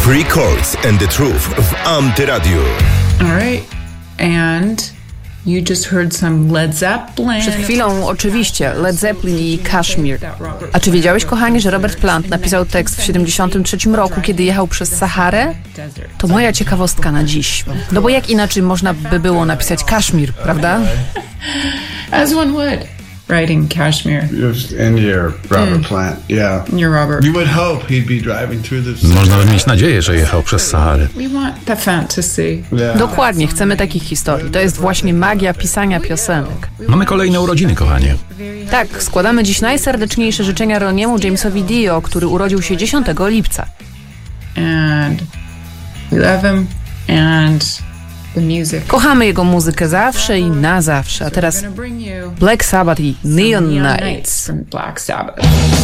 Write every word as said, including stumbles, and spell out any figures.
Free Chords and the Truth w Antyradiu. All right. And you just heard some Led Zeppelin. Przed chwilą oczywiście Led Zeppelin i Kashmir. A czy wiedziałeś, kochanie, że Robert Plant napisał tekst w siedemdziesiątym trzecim roku, kiedy jechał przez Saharę? To moja ciekawostka na dziś. No bo jak inaczej można by było napisać Kashmir, prawda? As one would. Writing Kashmir. And you're Robert mm. Plant, yeah. You're Robert. You would hope he'd be driving through the... Można by mieć nadzieję, że jechał przez Saharę. We want the fantasy. Yeah. Dokładnie, chcemy takich historii. To jest właśnie magia pisania piosenek. Mamy kolejne urodziny, kochanie. Tak, składamy dziś najserdeczniejsze życzenia Roniemu Jamesowi Dio, który urodził się dziesiątego lipca. And we love him and the music. Kochamy jego muzykę zawsze i na zawsze. A teraz Black Sabbath i Neon Nights. From Black Sabbath.